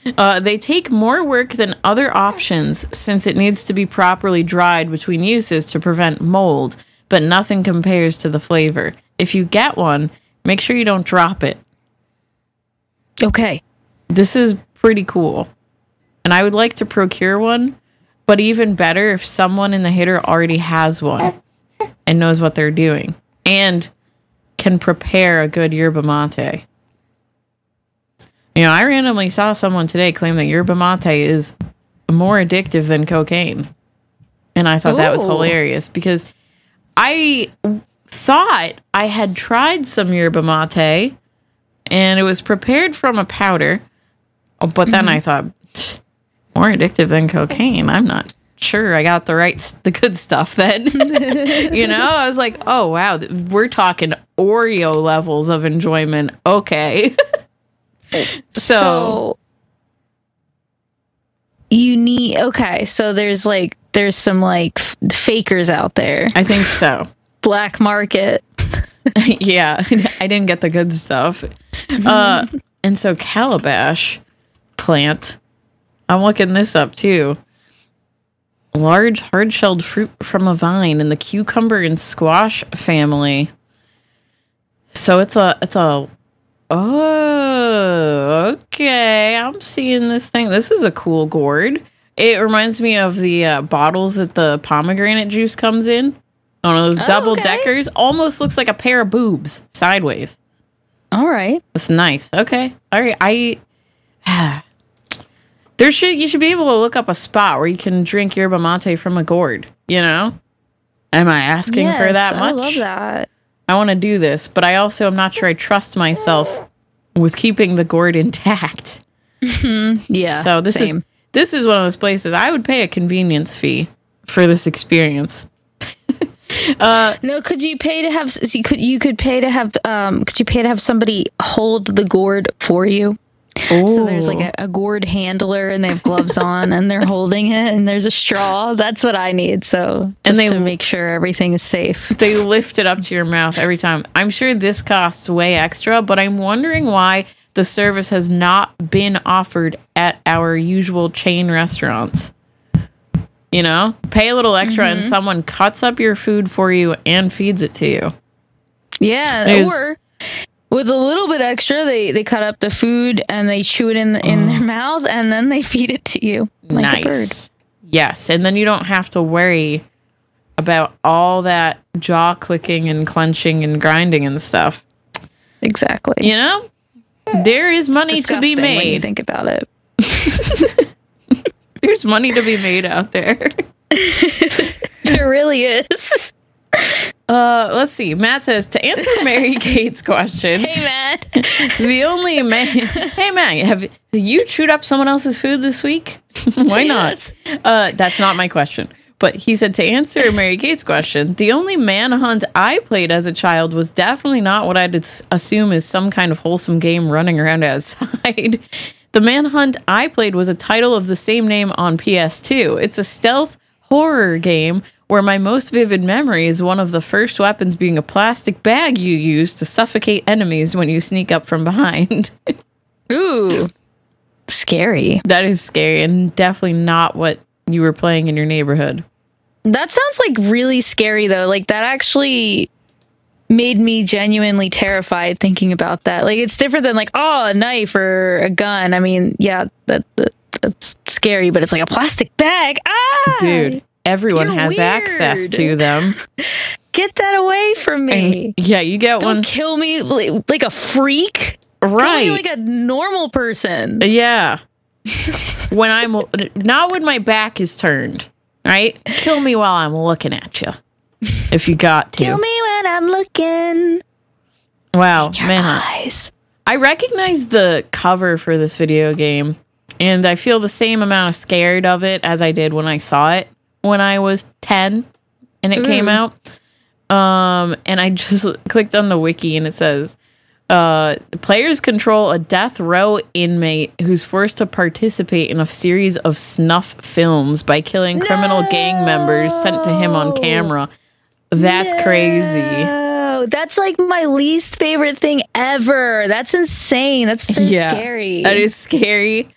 They take more work than other options since it needs to be properly dried between uses to prevent mold, but nothing compares to the flavor. If you get one, make sure you don't drop it. Okay. This is pretty cool. And I would like to procure one, but even better if someone in the hitter already has one and knows what they're doing and can prepare a good yerba mate. You know, I randomly saw someone today claim that yerba mate is more addictive than cocaine. And I thought that was hilarious because I thought I had tried some yerba mate and it was prepared from a powder. But then I thought, more addictive than cocaine. I'm not sure I got the good stuff then. You know, I was like, oh, wow, we're talking Oreo levels of enjoyment. Okay. So you need, so there's some like fakers out there. I think so. Black market. Yeah, I didn't get the good stuff. And so Calabash plant, I'm looking this up too. Large hard-shelled fruit from a vine in the cucumber and squash family. So it's a oh, okay. I'm seeing this thing. This is a cool gourd. It reminds me of the bottles that the pomegranate juice comes in. One of those double deckers. Almost looks like a pair of boobs sideways. All right. That's nice. Okay. All right. You should be able to look up a spot where you can drink yerba mate from a gourd, you know? Am I asking for that much? I love that. I want to do this, but I also am not sure I trust myself with keeping the gourd intact. Yeah. So this is one of those places I would pay a convenience fee for this experience. No, could you pay to have somebody hold the gourd for you? Ooh. So there's like a gourd handler and they have gloves on and they're holding it and there's a straw. That's what I need. So to make sure everything is safe. They lift it up to your mouth every time. I'm sure this costs way extra, but I'm wondering why the service has not been offered at our usual chain restaurants. You know, pay a little extra and someone cuts up your food for you and feeds it to you. Yeah, or with a little bit extra, they cut up the food and they chew it in their mouth and then they feed it to you like a bird. Yes, and then you don't have to worry about all that jaw clicking and clenching and grinding and stuff. Exactly. You know, there is money to be made. When you think about it. There's money to be made out there. There really is. Let's see. Matt says, to answer Mary Kate's question. Hey, Matt. The only man. Hey, Matt, have you chewed up someone else's food this week? Why not? That's not my question. But he said, to answer Mary Kate's question, the only manhunt I played as a child was definitely not what I'd assume is some kind of wholesome game running around outside. The manhunt I played was a title of the same name on PS2. It's a stealth horror game where my most vivid memory is one of the first weapons being a plastic bag you use to suffocate enemies when you sneak up from behind. Ooh. Scary. That is scary and definitely not what you were playing in your neighborhood. That sounds like really scary, though. Like, that actually made me genuinely terrified thinking about that. Like, it's different than like, a knife or a gun. I mean, yeah, that's scary, but it's like a plastic bag. Dude, everyone has access to them. Get that away from me. And, yeah, you get Don't one. Kill me like a freak. Right. Kill me like a normal person. Yeah. Not when my back is turned, right? Kill me while I'm looking at you. If you got to. Kill me when I'm looking. Wow, man. Eyes. I recognize the cover for this video game, and I feel the same amount of scared of it as I did when I saw it when I was 10 and it came out. And I just clicked on the wiki and it says, players control a death row inmate who's forced to participate in a series of snuff films by killing criminal gang members sent to him on camera. That's crazy. That's like my least favorite thing ever. That's insane. That's so scary. That is scary.